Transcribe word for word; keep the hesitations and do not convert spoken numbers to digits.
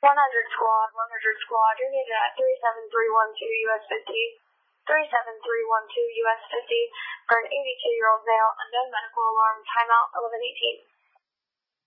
one hundred squad, one hundred squad, you're needed at three seven three one two U S fifty, three seven three one two U S fifty for an eighty-two-year-old male, unknown medical alarm, timeout eleven eighteen.